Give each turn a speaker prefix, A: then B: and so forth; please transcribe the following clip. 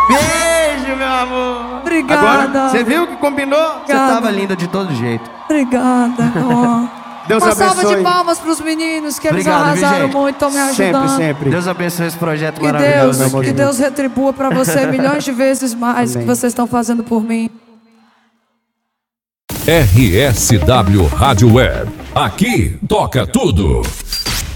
A: Beijo, meu amor.
B: Obrigada.
A: Agora, você viu que combinou?
B: Obrigada.
A: Você tava linda de todo jeito.
B: Obrigada.
A: Deus
B: Uma
A: abençoe.
B: salva de palmas pros meninos, que eles
A: Obrigado, viu,
B: arrasaram
A: gente?
B: muito, estão me ajudando.
A: Sempre, sempre. Deus abençoe esse projeto
B: Que
A: maravilhoso.
B: Deus retribua pra você milhões de vezes mais que vocês estão fazendo por mim.
C: RSW Rádio Web. Aqui toca tudo.